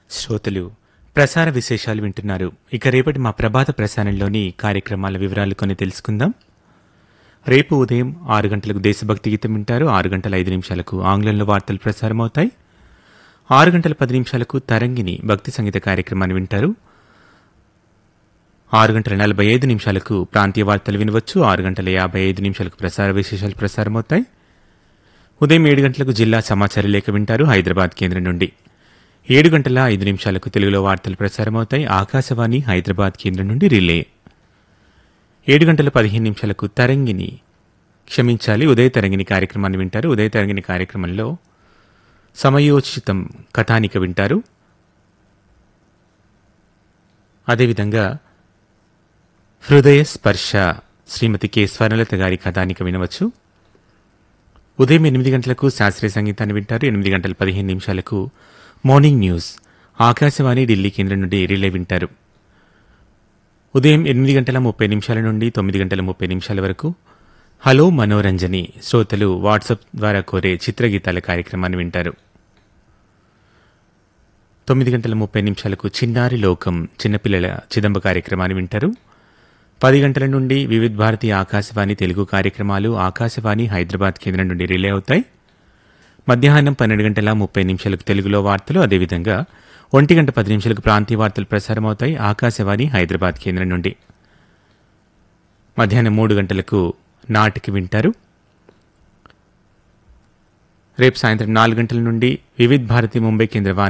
శ్రోతలు ప్రసార విశేషాలు వింటున్నారు. ఇక రేపటి మా ప్రభాత ప్రసారంలోని కార్యక్రమాల వివరాలు కొన్ని తెలుసుకుందాం. రేపు ఉదయం 6 గంటలకు దేశభక్తి గీతం వింటారు. 6 గంటల 5 నిమిషాలకు ఆంగ్లంలో వార్తలు ప్రసారమవుతాయి. 6 గంటల 10 నిమిషాలకు తరంగిణి భక్తి సంగీత కార్యక్రమాన్ని వింటారు. 6 గంటల 45 నిమిషాలకు ప్రాంతీయ వార్తలు వినవచ్చు. 6 గంటల 55 నిమిషాలకు ప్రసార విశేషాలు ప్రసారమవుతాయి. ఉదయం 7 గంటలకు జిల్లా సమాచార లేఖ వింటారు హైదరాబాద్ కేంద్రం నుండి. 7 గంటల 5 నిమిషాలకు తెలుగులో వార్తలు ప్రసారమవుతాయి ఆకాశవాణి హైదరాబాద్ కేంద్రం నుండి రిలే. 7 గంటల 15 నిమిషాలకు తరంగిణి ఉదయ తరంగిణి కార్యక్రమాన్ని వింటారు. ఉదయ తరంగిణి కార్యక్రమంలో సమయోచితం కథానిక వింటారు. అదేవిధంగా హృదయ స్పర్శ శ్రీమతి కె స్వర్ణలత గారి కథానిక వినవచ్చు. ఉదయం 8 గంటలకు శాస్త్రీయ సంగీతాన్ని వింటారు. 8 గంటల 15 నిమిషాలకు మార్నింగ్ న్యూస్ ఆకాశవాణి ఢిల్లీ కేంద్రం నుండి రిలే వింటారు. ఉదయం 8 గంటల 30 నిమిషాల నుండి 9 గంటల 30 నిమిషాల వరకు హలో మనోరంజని శ్రోతలు వాట్సాప్ ద్వారా కోరే చిత్రగీతాల కార్యక్రమాన్ని వింటారు. 9 గంటల 30 నిమిషాలకు చిన్నారి లోకం చిన్నపిల్లల చిదంబ కార్యక్రమాన్ని వింటారు. 10 గంటల నుండి వివిధ భారతి ఆకాశవాణి తెలుగు కార్యక్రమాలు ఆకాశవాణి హైదరాబాద్ కేంద్రం నుండి రిలే అవుతాయి. మధ్యాహ్నం 12 గంటల 30 నిమిషాలకు తెలుగులో వార్తలు, అదేవిధంగా 1 గంట 10 నిమిషాలకు ప్రాంతీయ వార్తలు ప్రసారమవుతాయి ఆకాశవాణి హైదరాబాద్ కేంద్రం నుండి. మధ్యాహ్నం 3 గంటలకు నాటికి వింటారు. రేపు సాయంత్రం 4 గంటల నుండి వివిధ భారతి ముంబై కేంద్ర